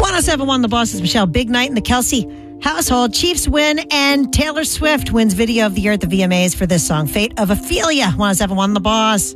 107.1 The Boss is Michelle. Big night in the Kelsey household. Chiefs win, and Taylor Swift wins Video of the Year at the VMAs for this song, Fate of Ophelia. 107.1 The Boss.